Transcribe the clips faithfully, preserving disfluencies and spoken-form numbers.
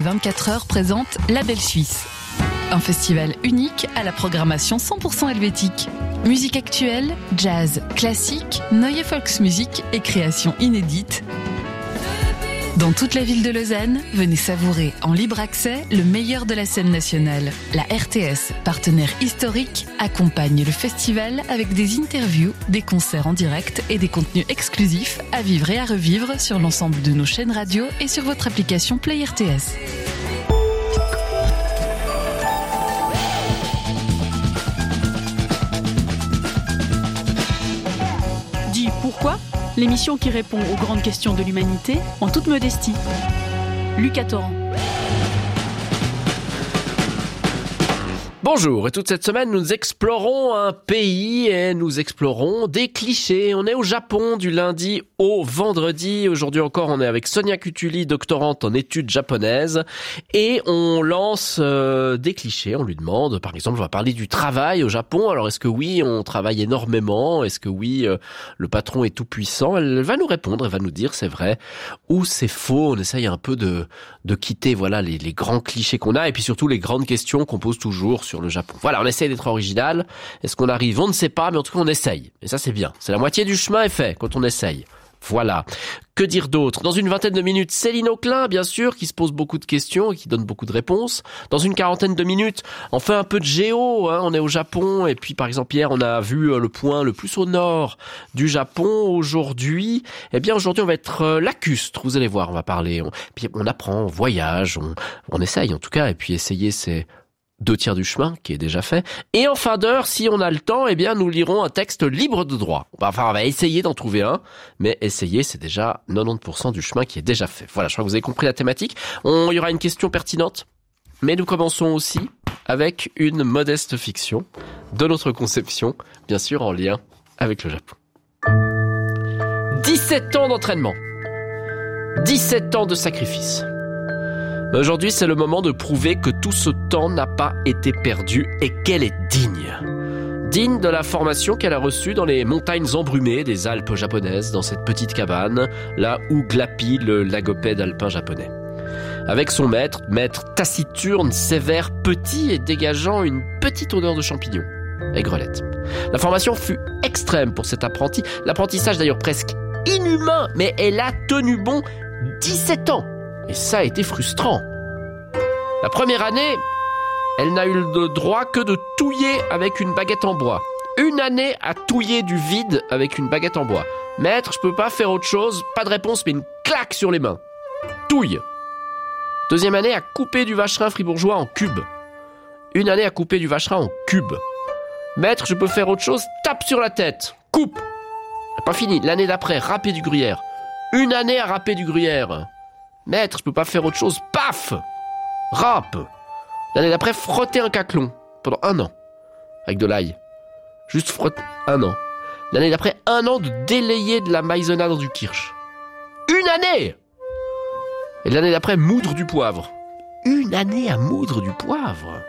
vingt-quatre heures présente La Belle Suisse. Un festival unique à la programmation cent pour cent helvétique. Musique actuelle, jazz, classique, neue Volksmusik et créations inédites. Dans toute la ville de Lausanne, venez savourer en libre accès le meilleur de la scène nationale. La R T S, partenaire historique, accompagne le festival avec des interviews, des concerts en direct et des contenus exclusifs à vivre et à revivre sur l'ensemble de nos chaînes radio et sur votre application Play R T S. Dis pourquoi ? L'émission qui répond aux grandes questions de l'humanité en toute modestie. Lucas Torrent. Bonjour, et toute cette semaine, nous explorons un pays et nous explorons des clichés. On est au Japon du lundi au vendredi. Aujourd'hui encore, on est avec Sonia Cutuli, doctorante en études japonaises. Et on lance euh, des clichés. On lui demande, par exemple, on va parler du travail au Japon. Alors, est-ce que oui, on travaille énormément ? Est-ce que oui, euh, le patron est tout puissant ? Elle va nous répondre, elle va nous dire c'est vrai ou c'est faux. On essaye un peu de, de quitter voilà les, les grands clichés qu'on a et puis surtout les grandes questions qu'on pose toujours sur le Japon. Voilà, on essaye d'être original. Est-ce qu'on arrive ? On ne sait pas, mais en tout cas, on essaye. Et ça, c'est bien. C'est la moitié du chemin est fait quand on essaye. Voilà. Que dire d'autre ? Dans une vingtaine de minutes, Céline Auclin, bien sûr, qui se pose beaucoup de questions et qui donne beaucoup de réponses. Dans une quarantaine de minutes, on fait un peu de géo, hein. On est au Japon. Et puis, par exemple, hier, on a vu le point le plus au nord du Japon. Aujourd'hui, eh bien, aujourd'hui, on va être euh, lacustre. Vous allez voir, on va parler. On, puis, on apprend, on voyage, on, on essaye, en tout cas. Et puis, essayer, c'est deux tiers du chemin qui est déjà fait. Et en fin d'heure, si on a le temps, eh bien, nous lirons un texte libre de droit. Enfin, on va essayer d'en trouver un, mais essayer, c'est déjà quatre-vingt-dix pour cent du chemin qui est déjà fait. Voilà, je crois que vous avez compris la thématique. On, il y aura une question pertinente, mais nous commençons aussi avec une modeste fiction de notre conception, bien sûr en lien avec le Japon. dix-sept ans d'entraînement. dix-sept ans de sacrifice. Mais aujourd'hui, c'est le moment de prouver que tout ce temps n'a pas été perdu et qu'elle est digne. Digne de la formation qu'elle a reçue dans les montagnes embrumées des Alpes japonaises, dans cette petite cabane, là où glapit le lagopède alpin japonais. Avec son maître, maître taciturne, sévère, petit et dégageant une petite odeur de champignons. Aigrelette. La formation fut extrême pour cet apprenti, l'apprentissage d'ailleurs presque inhumain, mais elle a tenu bon dix-sept ans. Et ça a été frustrant. La première année, elle n'a eu le droit que de touiller avec une baguette en bois. Une année à touiller du vide avec une baguette en bois. Maître, je peux pas faire autre chose, pas de réponse, mais une claque sur les mains. Touille. Deuxième année à couper du vacherin fribourgeois en cube. Une année à couper du vacherin en cube. Maître, je peux faire autre chose, tape sur la tête. Coupe. Pas fini, l'année d'après, râper du gruyère. Une année à râper du gruyère. Maître, je peux pas faire autre chose. Paf ! Râpe. L'année d'après, frotter un caclon. Pendant un an. Avec de l'ail. Juste frotter un an. L'année d'après, un an de délayer de la maïzena dans du kirsch. Une année ! Et l'année d'après, moudre du poivre. Une année à moudre du poivre.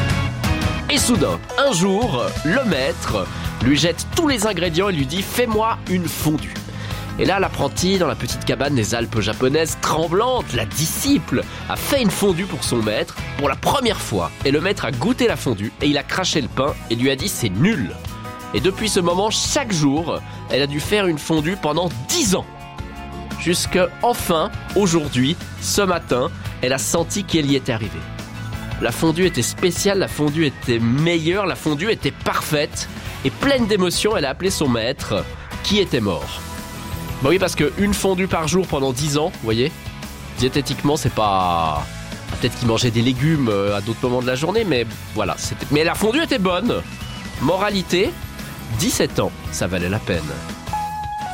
Et soudain, un jour, le maître lui jette tous les ingrédients et lui dit « Fais-moi une fondue ». Et là, l'apprenti, dans la petite cabane des Alpes japonaises, tremblante, la disciple, a fait une fondue pour son maître pour la première fois. Et le maître a goûté la fondue et il a craché le pain et lui a dit « c'est nul ». Et depuis ce moment, chaque jour, elle a dû faire une fondue pendant dix ans. Jusqu'à enfin, aujourd'hui, ce matin, elle a senti qu'elle y était arrivée. La fondue était spéciale, la fondue était meilleure, la fondue était parfaite. Et pleine d'émotions, elle a appelé son maître, qui était mort. Bah oui, parce qu'une fondue par jour pendant dix ans, vous voyez, diététiquement, c'est pas... Peut-être qu'il mangeait des légumes à d'autres moments de la journée, mais voilà. C'était... Mais la fondue était bonne. Moralité, dix-sept ans, ça valait la peine.